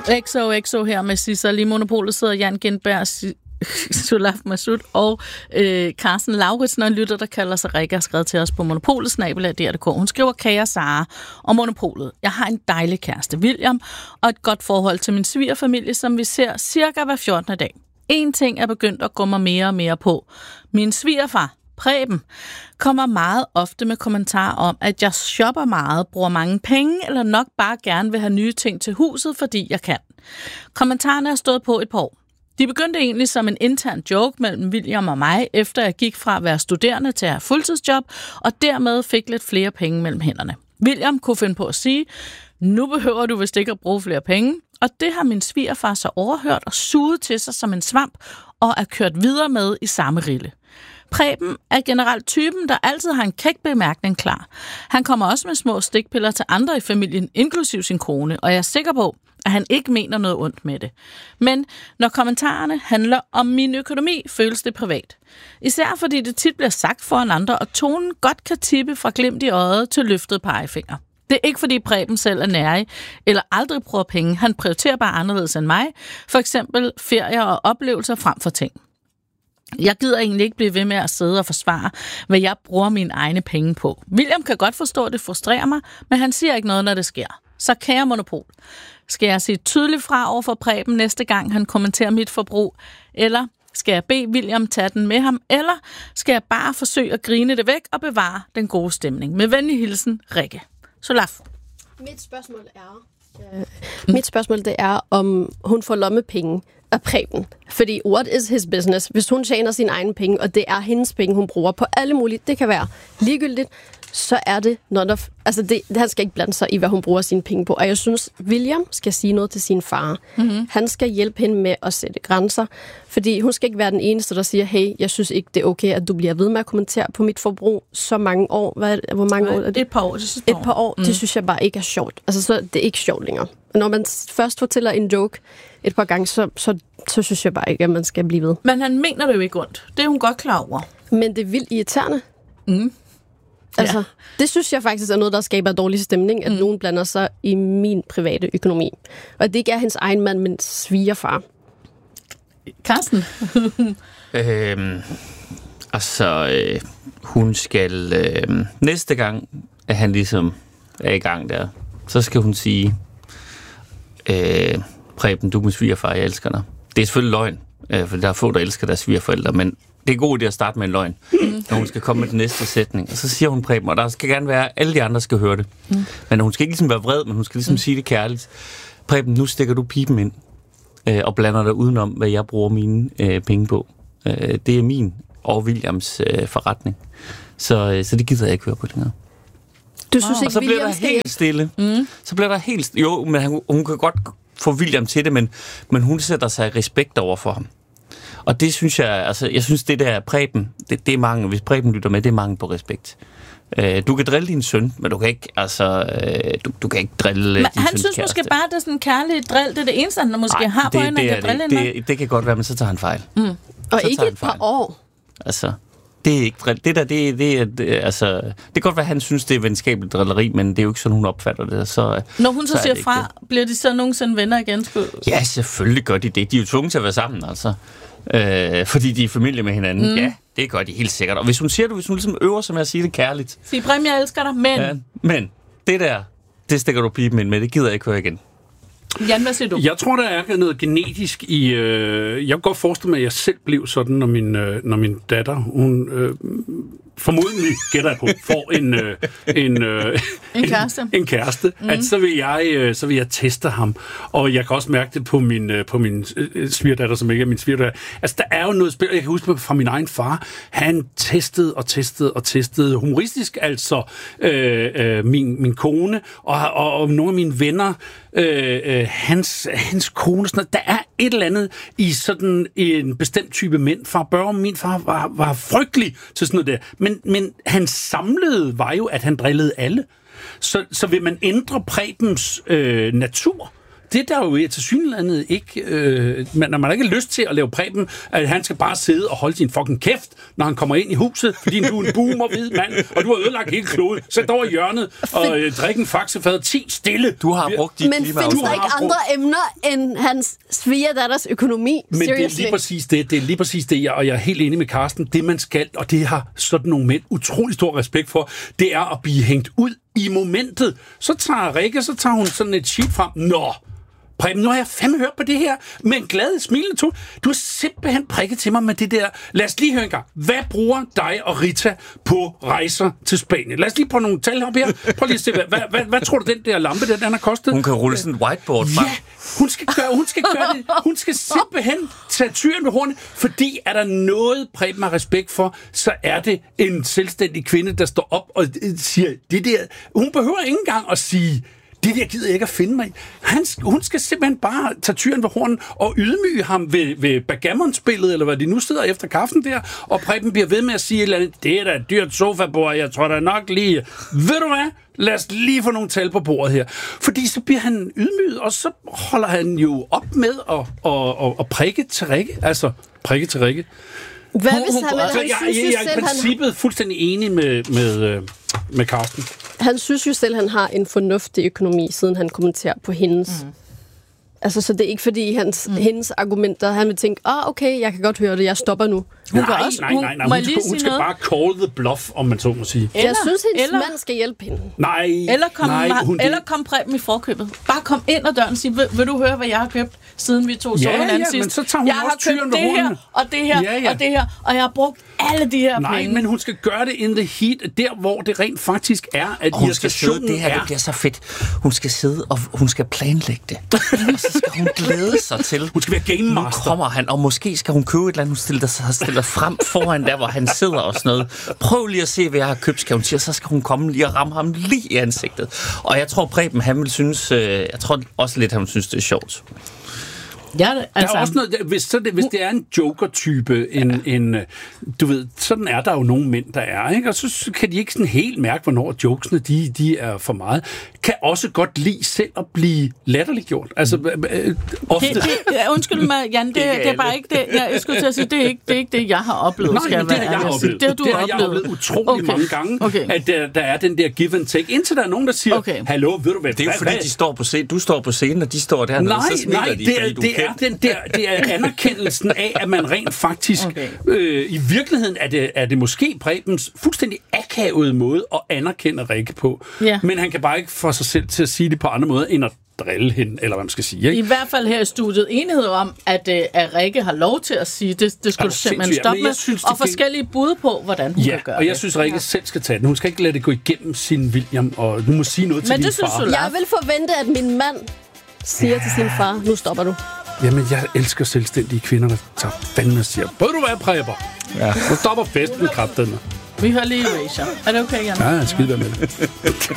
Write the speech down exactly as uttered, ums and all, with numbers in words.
X O X O her med Sissel. Lige Monopolet sidder Jan Gindberg, Sulaf Masud og øh, Carsten Lauritsen, og en lytter, der kalder sig Rikke, har skrevet til os på Monopolet, snabel-a punktum d r punktum d k. Hun skriver, kære Sara og Monopolet. Jeg har en dejlig kæreste, William, og et godt forhold til min svigerfamilie, som vi ser cirka hver fjortende dag. En ting er begyndt at gå mig mere og mere på. Min svigerfar, Preben, kommer meget ofte med kommentarer om, at jeg shopper meget, bruger mange penge, eller nok bare gerne vil have nye ting til huset, fordi jeg kan. Kommentarerne er stået på et par år. De begyndte egentlig som en intern joke mellem William og mig, efter jeg gik fra at være studerende til at have fuldtidsjob, og dermed fik lidt flere penge mellem hænderne. William kunne finde på at sige, nu behøver du vist ikke at bruge flere penge, og det har min svigerfar så overhørt og suget til sig som en svamp, og er kørt videre med i samme rille. Preben er generelt typen, der altid har en kæk bemærkning klar. Han kommer også med små stikpiller til andre i familien, inklusiv sin kone, og jeg er sikker på, at han ikke mener noget ondt med det. Men når kommentarerne handler om min økonomi, føles det privat. Især fordi det tit bliver sagt foran andre, og tonen godt kan tippe fra glimt i øjet til løftet pegefinger. Det er ikke fordi Preben selv er nærig, eller aldrig bruger penge. Han prioriterer bare anderledes end mig. For eksempel ferier og oplevelser frem for ting. Jeg gider egentlig ikke blive ved med at sidde og forsvare, hvad jeg bruger mine egne penge på. William kan godt forstå, at det frustrerer mig, men han siger ikke noget, når det sker. Så kære Monopol, skal jeg sige tydeligt fra over for Preben næste gang, han kommenterer mit forbrug? Eller skal jeg bede William tage den med ham? Eller skal jeg bare forsøge at grine det væk og bevare den gode stemning? Med venlig hilsen, Rikke. Solaf. Mit spørgsmål er, øh, mit spørgsmål det er, om hun får lommepenge af Preben. Fordi what is his business? Hvis hun tjener sine egne penge, og det er hendes penge, hun bruger på alle mulige, det kan være ligegyldigt, så er det not of, altså det, han skal ikke blande sig i, hvad hun bruger sine penge på. Og jeg synes, William skal sige noget til sin far. Mm-hmm. Han skal hjælpe hende med at sætte grænser, fordi hun skal ikke være den eneste, der siger, hey, jeg synes ikke, det er okay, at du bliver ved med at kommentere på mit forbrug så mange år. Hvad, hvor mange år er det? Et par år. Det et par år, mm. Det synes jeg bare ikke er sjovt. Altså, så det er ikke sjovt længere. Når man først fortæller en joke et par gange, så, så, så synes jeg bare ikke, at man skal blive ved. Men han mener det jo ikke ondt. Det er hun godt klar over. Men det er vildt irriterende. Mm. Altså, ja. Det synes jeg faktisk er noget, der skaber dårlig stemning, at mm. nogen blander sig i min private økonomi. Og det ikke er hans egen mand, men svigerfar. Carsten? øhm, altså, øh, hun skal... Øh, næste gang, at han ligesom er i gang der, så skal hun sige, øh, Preben, du er min svigerfar, jeg elsker dig. Det er selvfølgelig løgn, øh, for der er få, der elsker deres svigerforældre, men det er en god idé at starte med en løgn, mm. når hun skal komme med den næste sætning. Og så siger hun Preben, og der skal gerne være, alle de andre skal høre det. Mm. Men hun skal ikke ligesom være vred, men hun skal ligesom mm. sige det kærligt. Preben, nu stikker du pipen ind, øh, og blander dig udenom, hvad jeg bruger mine øh, penge på. Øh, det er min og Williams øh, forretning. Så, øh, så det gider jeg ikke høre på længere. Du synes wow. ikke, Og så bliver der helt stille. Mm. Så bliver der helt stille. Jo, men hun, hun kan godt få William til det, men, men hun sætter sig respekt over for ham. Og det synes jeg, altså, jeg synes, det der Preben, det, det er mange, hvis Preben lytter med, det er mange på respekt. Øh, du kan drille din søn, men du kan ikke, altså, øh, du, du kan ikke drille men din søns han synes kæreste. Måske bare, det er sådan en kærlig drill, det er det eneste, han måske Ej, har på hende, han kan drille det, det, det kan godt være, men så tager han fejl. Mm. Og så ikke et par år. Altså, det er ikke drill. Det der, det, det er, det, altså, det kan godt være, at han synes, det er venskabeligt drilleri, men det er jo ikke sådan, hun opfatter det. Så, når hun så, så siger fra, det. Bliver de så nogensinde venner igen? Ja, selvfølgelig gør de det. De er jo tvunget til at være sammen, altså. Øh, fordi de er familie med hinanden. Mm. Ja, det gør de helt sikkert. Og hvis hun siger det, hvis hun ligesom øver sig med at sige det kærligt. Sig, Preben, jeg elsker dig, men... Ja, men det der, det stikker du pipen ind med, det gider jeg ikke høre igen. Jan, hvad siger du? Jeg tror, der er noget genetisk i... Øh, jeg kan godt forestille mig, at jeg selv blev sådan, når min, øh, når min datter, hun... Øh, formodentlig, gætter jeg på, får en, øh, en, øh, en kæreste, en, en kæreste mm. at så vil, jeg, øh, så vil jeg teste ham. Og jeg kan også mærke det på min, øh, på min øh, svigerdatter, som ikke er min svigerdatter. Altså, der er jo noget spil, jeg kan huske fra min egen far. Han testede og testede og testede humoristisk, altså øh, øh, min, min kone og, og, og nogle af mine venner, øh, øh, hans, hans kone. Sådan noget. Der er et eller andet i sådan en bestemt type mænd. Far Børge, min far, var, var frygtelig til sådan noget der. Men, men hans samlede var jo, at han drillede alle. Så, så vil man ændre Prebens øh, natur, det der jo til synlandet ikke... Øh, man, når man har ikke lyst til at lave Preben, at han skal bare sidde og holde sin fucking kæft, når han kommer ind i huset, fordi du er en boomer hvid mand, og du har ødelagt hele kloden. Sæt over i hjørnet og øh, drik en faxefad. ti stille. Du har brugt dit Men klima. findes der har ikke brugt- andre emner end hans svigerdatters økonomi? Men det er Seriously. lige præcis det. Det er lige præcis det, jeg, og jeg er helt enig med Karsten. Det, man skal, og det har sådan nogle mænd utrolig stor respekt for, det er at blive hængt ud i momentet. Så tager Rikke, så tager hun sådan et sheet frem. Nå, Preben, nu har jeg fandme hørt på det her med en glad smilende tone. Du har simpelthen prikket til mig med det der. Lad os lige høre en gang. Hvad bruger dig og Rita på rejser til Spanien? Lad os lige på nogle tal op her. Prøv lige at se, hvad, hvad, hvad, hvad tror du, den der lampe, der, den har kostet? Hun kan rulle sådan et whiteboard frem. Ja, hun skal gøre, hun skal gøre det. Hun skal simpelthen tage tyren ved hornet, fordi er der noget, Preben har respekt for, så er det en selvstændig kvinde, der står op og siger, det der, hun behøver ikke engang at sige, det der gider jeg ikke at finde mig i. Han, hun skal simpelthen bare tage tyren ved hornen og ydmyge ham ved, ved backgammon-spillet, eller hvad de nu sidder efter kaffen der, og Preben bliver ved med at sige et eller andet, det er da et dyrt sofabord, jeg tror da nok lige, ved du hvad? Lad os lige få nogle tal på bordet her. Fordi så bliver han ydmyget, og så holder han jo op med at, at, at, at prikke til Rikke. Altså, prikke til Rikke. Hvad Hun- hvis hun- han, Så han, jeg, synes jeg, jo jeg er i selv, han, princippet fuldstændig enig med, med, øh, med Karsten. han synes jo selv, han har en fornuftig økonomi, siden han kommenterer på hendes. Mm. Altså, så det er ikke fordi hans, mm. hendes argumenter, han vil tænke, ah, okay, jeg kan godt høre det, jeg stopper nu. Hun nej, kan også- nej, hun- nej, nej. må Hun, jeg skal, lige hun sige skal noget? bare call the bluff, om man så må sige. Eller, jeg synes, hendes eller, mand skal hjælpe hende. Nej, eller kom, nej, hun, eller kom Preben i forkøbet. Bare kom ind ad døren og sig, vil, vil du høre, hvad jeg har købt, siden vi to så Ja, hinanden ja, sidst? men så tager hun jeg også har tyren købt ved det her, hornene. og det her, Ja, ja. og det her, og jeg har brugt alle de her nej, penge. men hun skal gøre det in the heat, der hvor det rent faktisk er, at Og hun skal sidde, irritationen det her det er. bliver så fedt. Hun skal sidde, og hun skal planlægge det. Og så skal hun glæde sig til. Hun skal være game Nu master. kommer han, og måske skal hun købe et eller andet, hun stiller, sig- stiller frem foran der, hvor han sidder og sådan noget. Prøv lige at se, hvad jeg har købt, skal hun sige, så skal hun komme lige og ramme ham lige i ansigtet. Og jeg tror, Preben, han vil synes, øh, jeg tror også lidt, han vil synes, det er sjovt. Ja, Der altså, er også noget, der- hvis, så det, hvis det er en joker-type, en, en, du ved, sådan er der jo nogle mænd, der er, ikke? Og så kan de ikke sådan helt mærke, hvornår jokesene, de, de er for meget. Kan også godt lide selv at blive latterliggjort. Altså, øh, ofte. det, det, ja, undskyld mig, Jan, det, det er bare ikke det. Jeg, jeg skulle til at sige, det er ikke det, er ikke det jeg har oplevet. Nej, skal men det være har jeg ærlig at sige. oplevet. Det har du det har jeg oplevet. oplevet utrolig Okay. mange gange, Okay. at der, der er den der give and take. Indtil der er nogen, der siger, Okay. hallo, ved du hvad? Det er jo hvad, fordi, hvad? de står på scenen. Du står på scenen, og de står dernede, Nej, så smiler nej, de, det er, fordi du det, er kendt. den der, det er anerkendelsen af, at man rent faktisk... Okay. Øh, I virkeligheden er det, er det måske Prebens fuldstændig akavede måde at anerkende Rikke på. Ja. Men han kan bare ikke få sig selv til at sige det på andre måder, end at drille hende, eller hvad man skal sige. I Ikke? hvert fald her i studiet enighed om, at, øh, at Rikke har lov til at sige, det, det skulle Er du du simpelthen sindssyg? stoppe Men med, jeg synes, og det kan- forskellige bud på, hvordan hun Ja, kan gøre og jeg det. synes, Rikke selv skal tage den. Hun skal ikke lade det gå igennem sin William, og nu må sige noget til Men din det synes far. du- Jeg vil forvente, at min mand siger til sin far, nu stopper du. Jamen, jeg elsker selvstændige kvinder, der tager fandme og siger, ved du hvad, Preber? Ja. Nu stopper festen, kraften. Vi hører lige Erasure. Er det okay, Jan? Ja, skide være med det.